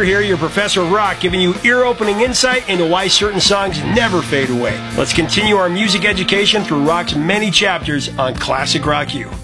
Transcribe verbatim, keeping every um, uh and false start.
Fisher here, your professor of rock, giving you ear-opening insight into why certain songs never fade away. Let's continue our music education through rock's many chapters on Classic Rock U.